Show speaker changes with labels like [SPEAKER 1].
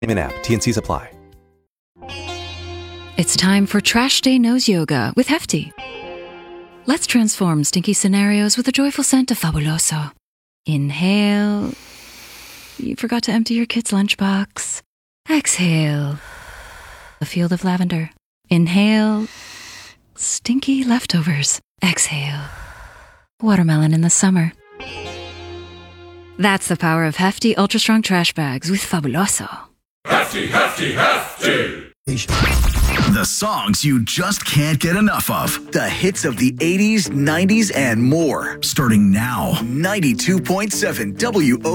[SPEAKER 1] App. TNCs apply.
[SPEAKER 2] It's time for Trash Day Nose Yoga with Hefty. Let's transform stinky scenarios with a joyful scent of Fabuloso. Inhale. You forgot to empty your kid's lunchbox. Exhale. A field of lavender. Inhale. Stinky leftovers. Exhale. Watermelon in the summer. That's the power of Hefty Ultra Strong Trash Bags with Fabuloso.
[SPEAKER 3] Hefty, hefty, hefty!
[SPEAKER 4] The songs you just can't get enough of. The hits of the 80s, 90s, and more. Starting now. 92.7 WO.